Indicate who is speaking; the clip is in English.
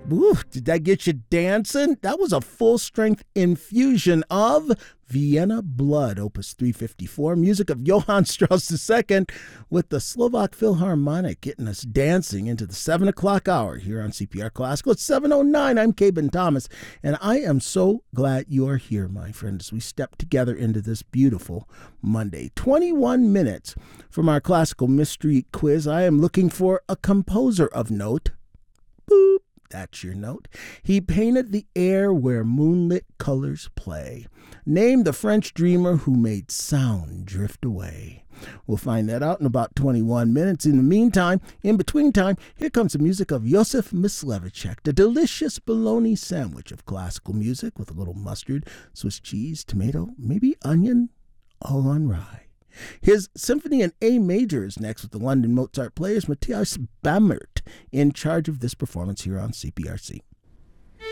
Speaker 1: Woo, did that get you dancing? That was a full-strength infusion of Vienna Blood, Opus 354, music of Johann Strauss II, with the Slovak Philharmonic getting us dancing into the 7 o'clock hour here on CPR Classical. It's 7:09. I'm Cabin Thomas, and I am so glad you are here, my friend, as we step together into this beautiful Monday. 21 minutes from our classical mystery quiz. I am looking for a composer of note. Boop. That's your note. He painted the air where moonlit colors play. Name the French dreamer who made sound drift away. We'll find that out in about 21 minutes. In the meantime, in between time, here comes the music of Josef Mysliveček, the delicious bologna sandwich of classical music with a little mustard, Swiss cheese, tomato, maybe onion, all on rye. His Symphony in A major is next with the London Mozart Players, Matthias Bamert, in charge of this performance here on CPRC.